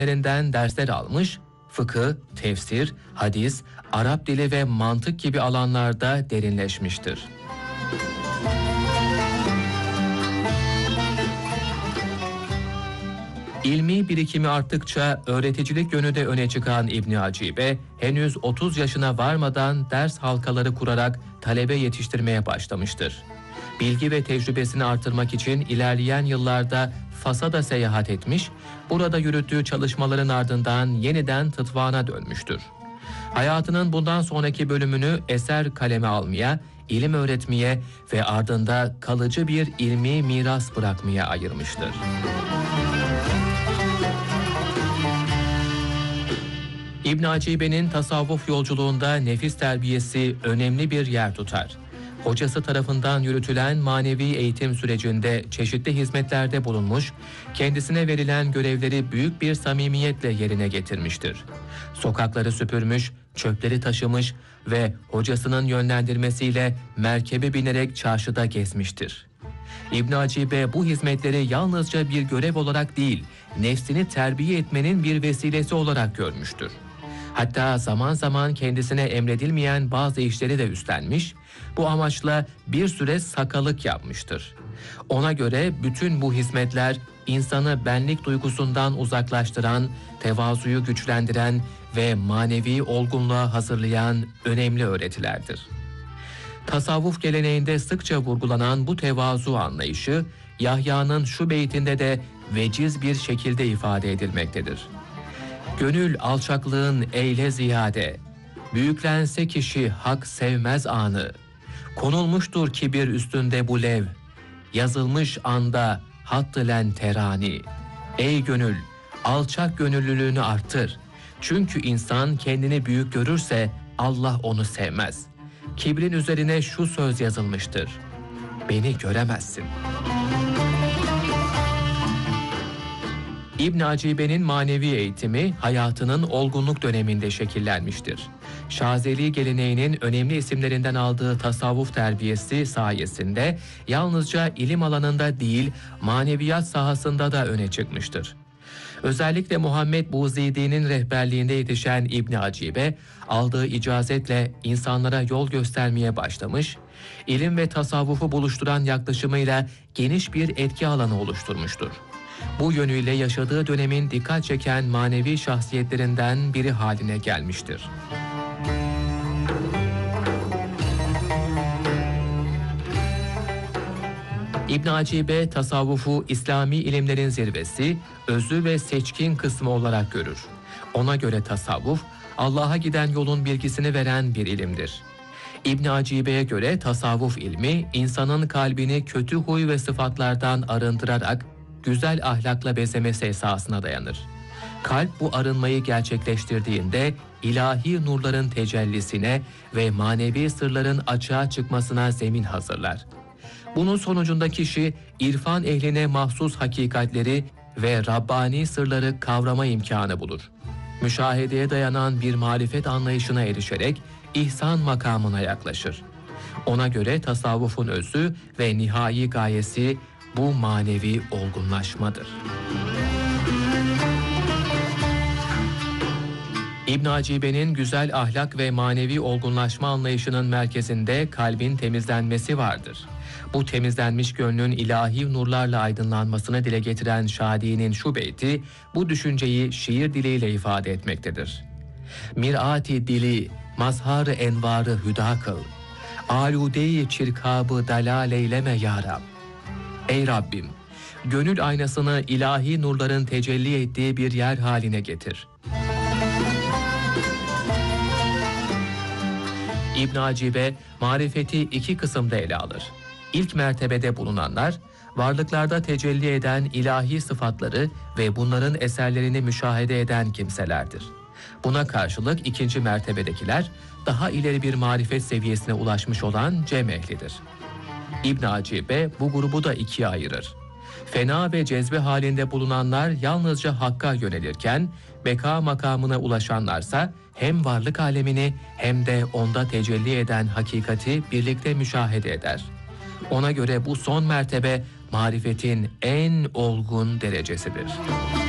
alimlerinden dersler almış, fıkıh, tefsir, hadis, Arap dili ve mantık gibi alanlarda derinleşmiştir. İlmi birikimi arttıkça öğreticilik yönü de öne çıkan İbn Acibe, henüz 30 yaşına varmadan ders halkaları kurarak talebe yetiştirmeye başlamıştır. Bilgi ve tecrübesini artırmak için ilerleyen yıllarda Fas'a da seyahat etmiş, burada yürüttüğü çalışmaların ardından yeniden Tıtvan'a dönmüştür. Hayatının bundan sonraki bölümünü eser kaleme almaya, ilim öğretmeye ve ardında kalıcı bir ilmi miras bırakmaya ayırmıştır. İbn Acibe'nin tasavvuf yolculuğunda nefis terbiyesi önemli bir yer tutar. Hocası tarafından yürütülen manevi eğitim sürecinde çeşitli hizmetlerde bulunmuş, kendisine verilen görevleri büyük bir samimiyetle yerine getirmiştir. Sokakları süpürmüş, çöpleri taşımış ve hocasının yönlendirmesiyle merkebe binerek çarşıda gezmiştir. İbn Acibe bu hizmetleri yalnızca bir görev olarak değil, nefsini terbiye etmenin bir vesilesi olarak görmüştür. Hatta zaman zaman kendisine emredilmeyen bazı işleri de üstlenmiş, bu amaçla bir süre sakalık yapmıştır. Ona göre bütün bu hizmetler insanı benlik duygusundan uzaklaştıran, tevazuyu güçlendiren ve manevi olgunluğa hazırlayan önemli öğretilerdir. Tasavvuf geleneğinde sıkça vurgulanan bu tevazu anlayışı, Yahya'nın şu beytinde de veciz bir şekilde ifade edilmektedir. Gönül alçaklığın eyle ziyade, büyüklense kişi hak sevmez anı. Konulmuştur kibir üstünde bu lev, yazılmış anda hattılen terani. Ey gönül, alçak gönüllülüğünü arttır. Çünkü insan kendini büyük görürse Allah onu sevmez. Kibrin üzerine şu söz yazılmıştır: beni göremezsin. İbn Acibe'nin manevi eğitimi hayatının olgunluk döneminde şekillenmiştir. Şazeli geleneğinin önemli isimlerinden aldığı tasavvuf terbiyesi sayesinde yalnızca ilim alanında değil, maneviyat sahasında da öne çıkmıştır. Özellikle Muhammed Buzidi'nin rehberliğinde yetişen İbn Acibe, aldığı icazetle insanlara yol göstermeye başlamış, ilim ve tasavvufu buluşturan yaklaşımıyla geniş bir etki alanı oluşturmuştur. Bu yönüyle yaşadığı dönemin dikkat çeken manevi şahsiyetlerinden biri haline gelmiştir. İbn Acibe tasavvufu İslami ilimlerin zirvesi, özü ve seçkin kısmı olarak görür. Ona göre tasavvuf, Allah'a giden yolun bilgisini veren bir ilimdir. İbn Acibe'ye göre tasavvuf ilmi, insanın kalbini kötü huy ve sıfatlardan arındırarak güzel ahlakla bezemesi esasına dayanır. Kalp bu arınmayı gerçekleştirdiğinde ilahi nurların tecellisine ve manevi sırların açığa çıkmasına zemin hazırlar. Bunun sonucunda kişi irfan ehline mahsus hakikatleri ve Rabbani sırları kavrama imkanı bulur. Müşahedeye dayanan bir marifet anlayışına erişerek ihsan makamına yaklaşır. Ona göre tasavvufun özü ve nihai gayesi bu manevi olgunlaşmadır. İbn Acibe'nin güzel ahlak ve manevi olgunlaşma anlayışının merkezinde kalbin temizlenmesi vardır. Bu temizlenmiş gönlün ilahi nurlarla aydınlanmasını dile getiren Şadi'nin şu beyti, bu düşünceyi şiir diliyle ifade etmektedir. Mir'ati dili, mazhar-ı envarı hüda kıl. Alude-i çirkabı dalal eyleme ya Rab. Ey Rabbim, gönül aynasını ilahi nurların tecelli ettiği bir yer haline getir. İbn Acibe, marifeti iki kısımda ele alır. İlk mertebede bulunanlar, varlıklarda tecelli eden ilahi sıfatları ve bunların eserlerini müşahede eden kimselerdir. Buna karşılık ikinci mertebedekiler, daha ileri bir marifet seviyesine ulaşmış olan cem ehlidir. İbn Acibe bu grubu da ikiye ayırır. Fena ve cezbe halinde bulunanlar yalnızca Hakk'a yönelirken, beka makamına ulaşanlarsa hem varlık alemini hem de onda tecelli eden hakikati birlikte müşahede eder. Ona göre bu son mertebe marifetin en olgun derecesidir.